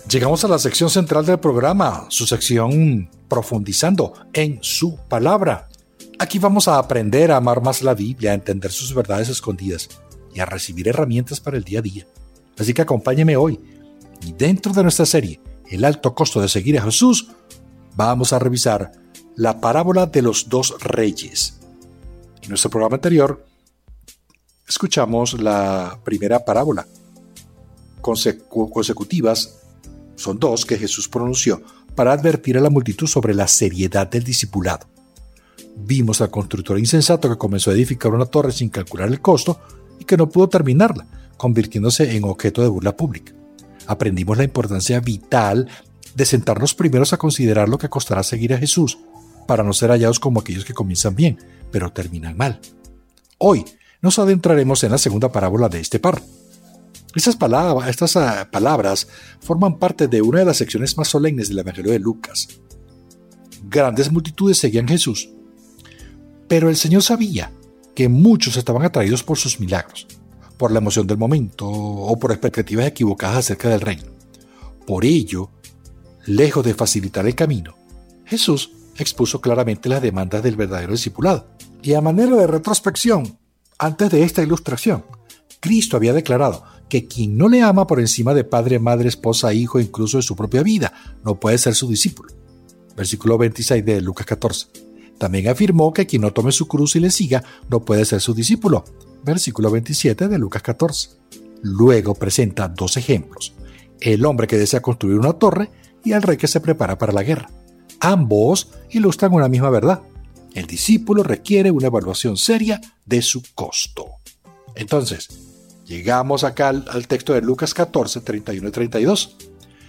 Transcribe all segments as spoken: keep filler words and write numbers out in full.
Llegamos a la sección central del programa, su sección Profundizando en su palabra. Aquí vamos a aprender a amar más la Biblia, a entender sus verdades escondidas y a recibir herramientas para el día a día. Así que acompáñeme hoy y dentro de nuestra serie El alto costo de seguir a Jesús, vamos a revisar la parábola de los dos reyes. En nuestro programa anterior escuchamos la primera parábola consecu- consecutivas. Son dos que Jesús pronunció para advertir a la multitud sobre la seriedad del discipulado. Vimos al constructor insensato que comenzó a edificar una torre sin calcular el costo y que no pudo terminarla, convirtiéndose en objeto de burla pública. Aprendimos la importancia vital de sentarnos primeros a considerar lo que costará seguir a Jesús para no ser hallados como aquellos que comienzan bien, pero terminan mal. Hoy nos adentraremos en la segunda parábola de este par. Estas palabras, estas uh, palabras forman parte de una de las secciones más solemnes del Evangelio de Lucas. Grandes multitudes seguían a Jesús, pero el Señor sabía que muchos estaban atraídos por sus milagros, por la emoción del momento o por expectativas equivocadas acerca del reino. Por ello, lejos de facilitar el camino, Jesús expuso claramente las demandas del verdadero discipulado. Y a manera de retrospección, antes de esta ilustración, Cristo había declarado que quien no le ama por encima de padre, madre, esposa, hijo, incluso de su propia vida, no puede ser su discípulo. Versículo veintiséis de Lucas catorce. También afirmó que quien no tome su cruz y le siga, no puede ser su discípulo. Versículo veintisiete de Lucas catorce. Luego presenta dos ejemplos: el hombre que desea construir una torre y el rey que se prepara para la guerra. Ambos ilustran una misma verdad. El discípulo requiere una evaluación seria de su costo. Entonces, llegamos acá al, al texto de Lucas catorce, treinta y uno y treinta y dos.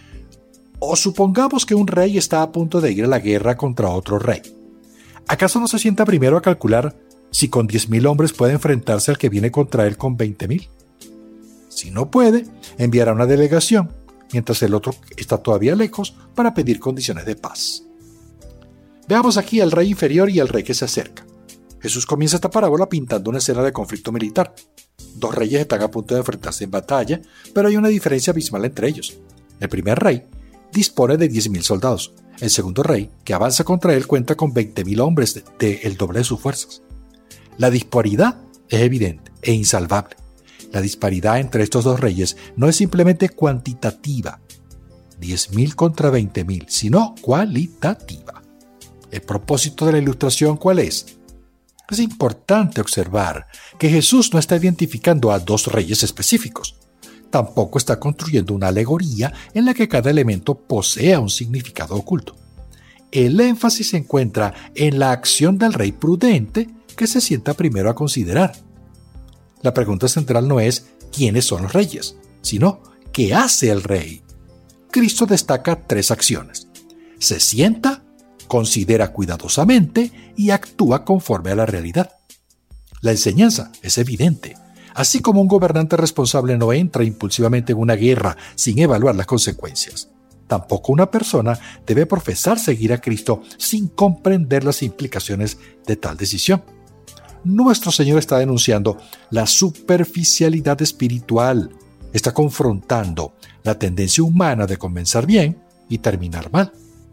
O supongamos que un rey está a punto de ir a la guerra contra otro rey. ¿Acaso no se sienta primero a calcular si con diez mil hombres puede enfrentarse al que viene contra él con veinte mil? Si no puede, enviará una delegación, mientras el otro está todavía lejos, para pedir condiciones de paz. Veamos aquí al rey inferior y al rey que se acerca. Jesús comienza esta parábola pintando una escena de conflicto militar. Dos reyes están a punto de enfrentarse en batalla, pero hay una diferencia abismal entre ellos. El primer rey dispone de diez mil soldados. El segundo rey, que avanza contra él, cuenta con veinte mil hombres, de, de el doble de sus fuerzas. La disparidad es evidente e insalvable. La disparidad entre estos dos reyes no es simplemente cuantitativa, diez mil contra veinte mil, sino cualitativa. ¿El propósito de la ilustración cuál es? Es importante observar que Jesús no está identificando a dos reyes específicos. Tampoco está construyendo una alegoría en la que cada elemento posea un significado oculto. El énfasis se encuentra en la acción del rey prudente que se sienta primero a considerar. La pregunta central no es quiénes son los reyes, sino qué hace el rey. Cristo destaca tres acciones: se sienta, considera cuidadosamente y actúa conforme a la realidad. La enseñanza es evidente. Así como un gobernante responsable no entra impulsivamente en una guerra sin evaluar las consecuencias, tampoco una persona debe profesar seguir a Cristo sin comprender las implicaciones de tal decisión. Nuestro Señor está denunciando la superficialidad espiritual. Está confrontando la tendencia humana de comenzar bien y terminar mal.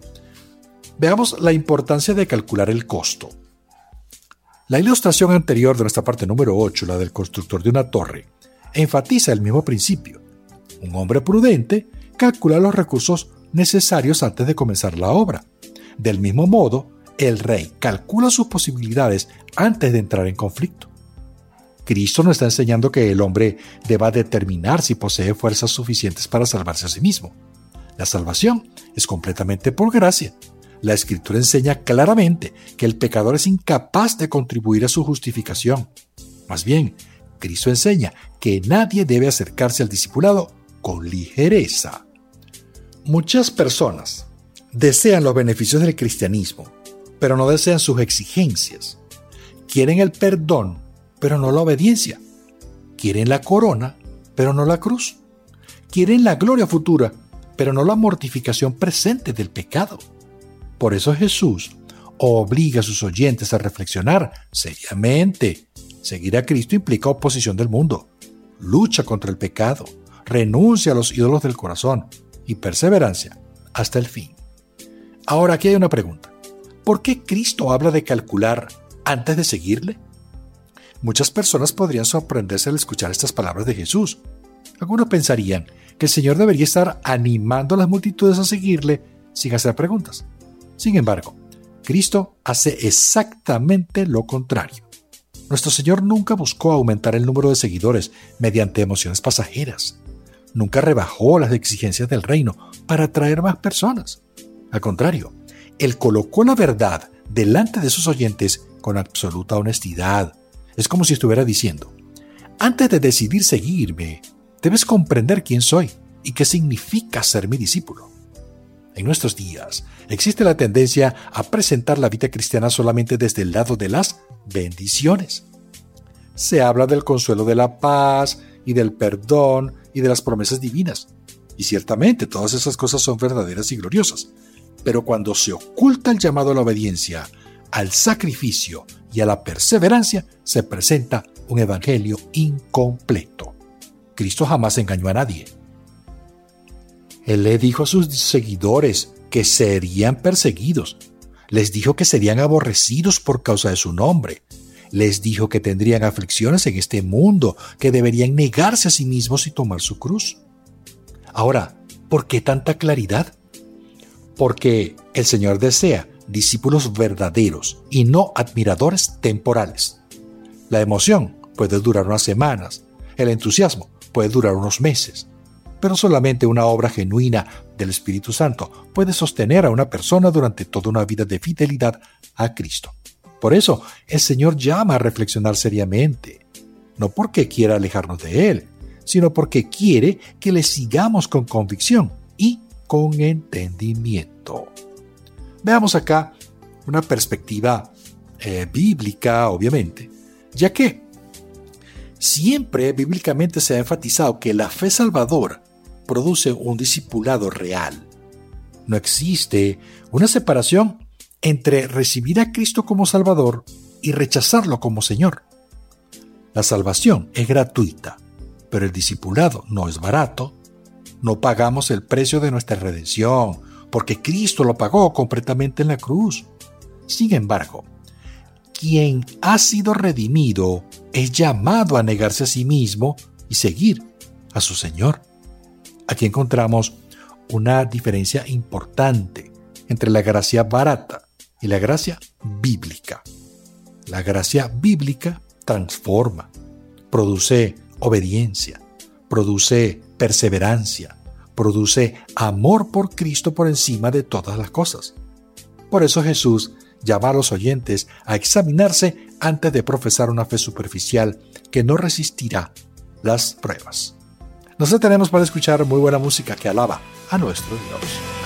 Veamos la importancia de calcular el costo. La ilustración anterior de nuestra parte número ocho, la del constructor de una torre, enfatiza el mismo principio. Un hombre prudente calcula los recursos necesarios antes de comenzar la obra. Del mismo modo, el rey calcula sus posibilidades antes de entrar en conflicto. Cristo nos está enseñando que el hombre deba determinar si posee fuerzas suficientes para salvarse a sí mismo. La salvación es completamente por gracia. La Escritura enseña claramente que el pecador es incapaz de contribuir a su justificación. Más bien, Cristo enseña que nadie debe acercarse al discipulado con ligereza. Muchas personas desean los beneficios del cristianismo, pero no desean sus exigencias. Quieren el perdón, pero no la obediencia. Quieren la corona, pero no la cruz. Quieren la gloria futura, pero no la mortificación presente del pecado. Por eso Jesús obliga a sus oyentes a reflexionar seriamente. Seguir a Cristo implica oposición del mundo, lucha contra el pecado, renuncia a los ídolos del corazón, y perseverancia hasta el fin. Ahora aquí hay una pregunta. ¿Por qué Cristo habla de calcular antes de seguirle? Muchas personas podrían sorprenderse al escuchar estas palabras de Jesús. Algunos pensarían que el Señor debería estar animando a las multitudes a seguirle sin hacer preguntas. Sin embargo, Cristo hace exactamente lo contrario. Nuestro Señor nunca buscó aumentar el número de seguidores mediante emociones pasajeras. Nunca rebajó las exigencias del reino para atraer más personas. Al contrario, Él colocó la verdad delante de sus oyentes con absoluta honestidad. Es como si estuviera diciendo: antes de decidir seguirme, debes comprender quién soy y qué significa ser mi discípulo. En nuestros días existe la tendencia a presentar la vida cristiana solamente desde el lado de las bendiciones. Se habla del consuelo de la paz y del perdón y de las promesas divinas. Y ciertamente todas esas cosas son verdaderas y gloriosas. Pero cuando se oculta el llamado a la obediencia, al sacrificio y a la perseverancia, se presenta un evangelio incompleto. Cristo jamás engañó a nadie. Él le dijo a sus seguidores que serían perseguidos. Les dijo que serían aborrecidos por causa de su nombre. Les dijo que tendrían aflicciones en este mundo, que deberían negarse a sí mismos y tomar su cruz. Ahora, ¿por qué tanta claridad? Porque el Señor desea discípulos verdaderos y no admiradores temporales. La emoción puede durar unas semanas, el entusiasmo puede durar unos meses, pero solamente una obra genuina del Espíritu Santo puede sostener a una persona durante toda una vida de fidelidad a Cristo. Por eso, el Señor llama a reflexionar seriamente, no porque quiera alejarnos de Él, sino porque quiere que le sigamos con convicción y con entendimiento. Veamos acá una perspectiva eh, bíblica, obviamente, ya que siempre bíblicamente se ha enfatizado que la fe salvadora produce un discipulado real. No existe una separación entre recibir a Cristo como Salvador y rechazarlo como Señor. La salvación es gratuita, pero el discipulado no es barato. No pagamos el precio de nuestra redención, porque Cristo lo pagó completamente en la cruz. Sin embargo, quien ha sido redimido es llamado a negarse a sí mismo y seguir a su Señor. Aquí encontramos una diferencia importante entre la gracia barata y la gracia bíblica. La gracia bíblica transforma, produce obediencia, produce perseverancia, produce amor por Cristo por encima de todas las cosas. Por eso Jesús llama a los oyentes a examinarse antes de profesar una fe superficial que no resistirá las pruebas. Nos detenemos para escuchar muy buena música que alaba a nuestro Dios.